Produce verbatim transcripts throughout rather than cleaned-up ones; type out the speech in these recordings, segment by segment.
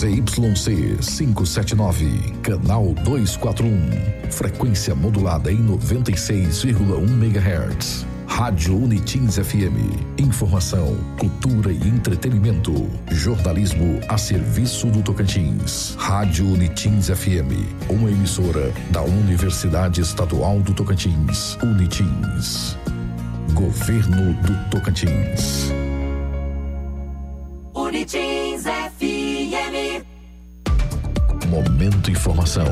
Z Y C quinhentos e setenta e nove, canal duzentos e quarenta e um, frequência modulada em noventa e seis vírgula um megahertz. Rádio Unitins F M. Informação, cultura e entretenimento. Jornalismo a serviço do Tocantins. Rádio Unitins F M. Uma emissora da Universidade Estadual do Tocantins. Unitins. Governo do Tocantins. Unitins F M. Momento Informação.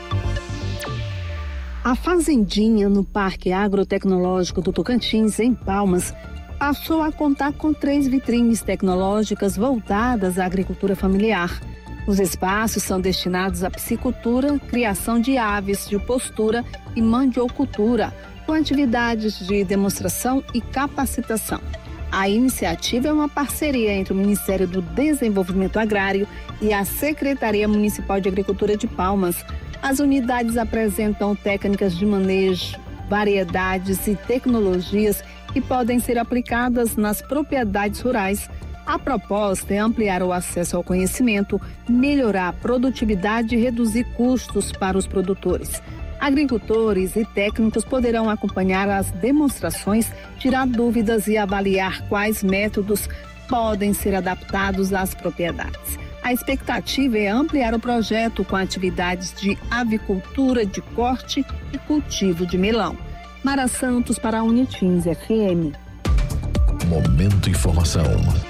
A Fazendinha, no Parque Agrotecnológico do Tocantins, em Palmas, passou a contar com três vitrines tecnológicas voltadas à agricultura familiar. Os espaços são destinados à piscicultura, criação de aves de postura e mandiocultura, com atividades de demonstração e capacitação. A iniciativa é uma parceria entre o Ministério do Desenvolvimento Agrário e a Secretaria Municipal de Agricultura de Palmas. As unidades apresentam técnicas de manejo, variedades e tecnologias que podem ser aplicadas nas propriedades rurais. A proposta é ampliar o acesso ao conhecimento, melhorar a produtividade e reduzir custos para os produtores. Agricultores e técnicos poderão acompanhar as demonstrações, tirar dúvidas e avaliar quais métodos podem ser adaptados às propriedades. A expectativa é ampliar o projeto com atividades de avicultura, de corte e cultivo de melão. Mara Santos para a Unitins F M. Momento Informação.